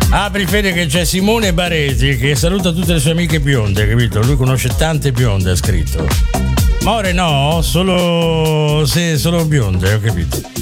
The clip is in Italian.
Apri Fede che c'è Simone Baresi che saluta tutte le sue amiche bionde, capito? Lui conosce tante bionde, ha scritto. More no, solo bionde, ho capito.